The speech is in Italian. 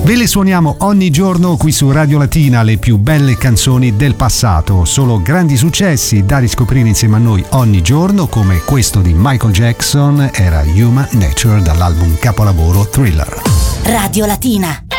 Ve le suoniamo ogni giorno qui su Radio Latina, le più belle canzoni del passato, solo grandi successi da riscoprire insieme a noi ogni giorno, come questo di Michael Jackson, era Human Nature dall'album capolavoro Thriller. Radio Latina.